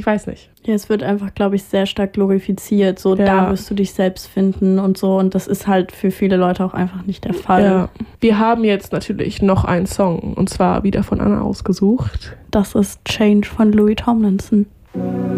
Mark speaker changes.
Speaker 1: ich weiß nicht.
Speaker 2: Ja, es wird einfach, glaube ich, sehr stark glorifiziert. So, da wirst du dich selbst finden und so. Und das ist halt für viele Leute auch einfach nicht der Fall.
Speaker 1: Ja. Wir haben jetzt natürlich noch einen Song. Und zwar wieder von Anna ausgesucht.
Speaker 2: Das ist Change von Louis Tomlinson.